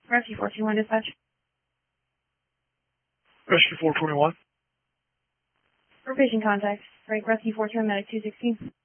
Rescue 421 dispatch. Rescue 421. For patient contact. Break Rescue 421 medic 216.